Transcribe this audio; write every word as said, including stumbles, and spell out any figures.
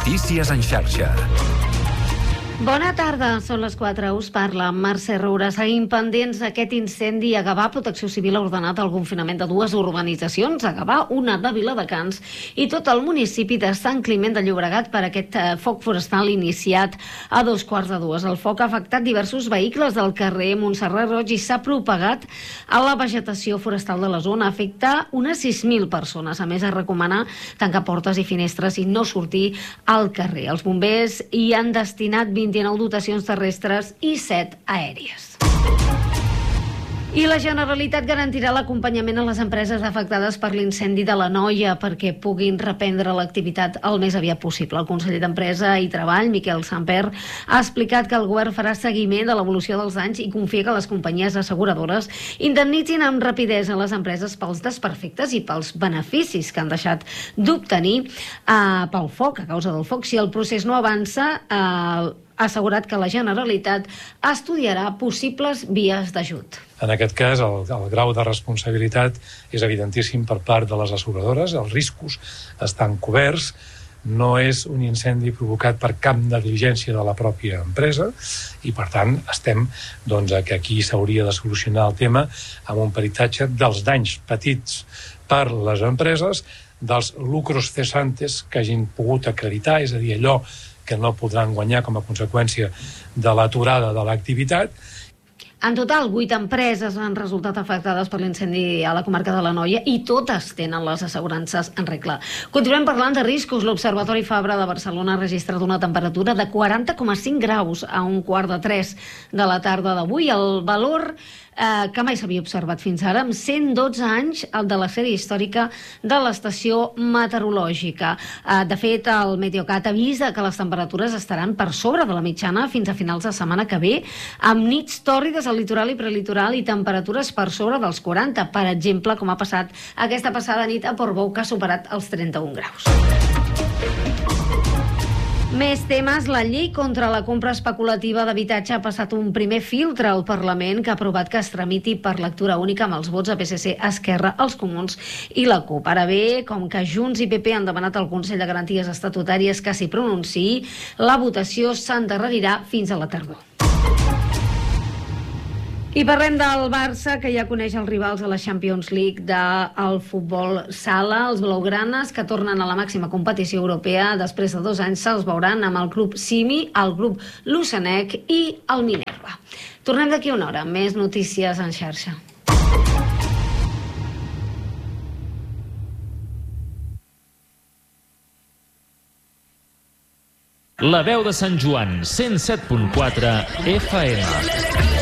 Notícies en xarxa. Bona tarda, són les quatre, us parla Mercè Roura. Seguim pendents d'aquest incendi a Gavà. Protecció Civil ha ordenat el confinament de dues urbanitzacions, a Gavà, una de Viladecans, i tot el municipi de Sant Climent de Llobregat per aquest eh, foc forestal iniciat a dos quarts de dues. El foc ha afectat diversos vehicles del carrer Montserrat Roig i s'ha propagat a la vegetació forestal de la zona. Afecta unes sis mil persones. A més, es recomana tancar portes i finestres i no sortir al carrer. Els bombers hi han destinat vint-i-nou dotacions terrestres i set aèries. I la Generalitat garantirà l'acompanyament a les empreses afectades per l'incendi de l'Anoia perquè puguin reprendre l'activitat el més aviat possible. El conseller d'Empresa i Treball, Miquel Samper, ha explicat que el govern farà seguiment de l'evolució dels danys i confia que les companyies asseguradores indemnitzin amb rapidesa les empreses pels desperfectes i pels beneficis que han deixat d'obtenir eh, pel foc, a causa del foc. Si el procés no avança, eh, ha assegurat que la Generalitat estudiarà possibles vies d'ajut. En aquest cas, el, el grau de responsabilitat és evidentíssim per part de les asseguradores, els riscos estan coberts, no és un incendi provocat per cap negligència de la pròpia empresa i, per tant, estem doncs, que aquí s'hauria de solucionar el tema amb un peritatge dels danys petits per les empreses, dels lucros cesantes que hagin pogut acreditar, és a dir, allò que no podran guanyar com a conseqüència de l'aturada de l'activitat. En total, vuit empreses han resultat afectades per l'incendi a la comarca de l'Anoia i totes tenen les assegurances en regla. Continuem parlant de riscos. L'Observatori Fabra de Barcelona ha registrat una temperatura de quaranta coma cinc graus a un quart de tres de la tarda d'avui. El valor eh, que mai s'havia observat fins ara, amb cent dotze anys, el de la sèrie històrica de l'estació meteorològica. Eh, de fet, el Meteocat avisa que les temperatures estaran per sobre de la mitjana fins a finals de setmana que ve, amb nits tòrrides al litoral i prelitoral i temperatures per sobre dels quaranta, per exemple, com ha passat aquesta passada nit a Portbou, que ha superat els trenta-un graus. Més temes. La llei contra la compra especulativa d'habitatge ha passat un primer filtre al Parlament, que ha aprovat que es tramiti per lectura única amb els vots a P S C, Esquerra, els Comuns i la CUP. Ara bé, com que Junts i P P han demanat al Consell de Garanties Estatutàries que s'hi pronunciï, la votació s'endarrerirà fins a la tardor. I parlem del Barça, que ja coneix els rivals a la Champions League del futbol sala. Els blaugranes, que tornen a la màxima competició europea després de dos anys, se'ls veuran amb el club Simi, el grup Lucenec i el Minerva. Tornem d'aquí una hora, més notícies en xarxa. La veu de Sant Joan, cent set punt quatre F M.